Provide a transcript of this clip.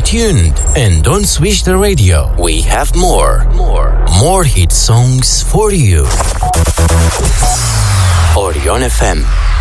tuned and don't switch the radio. We have more hit songs for you. Orion FM.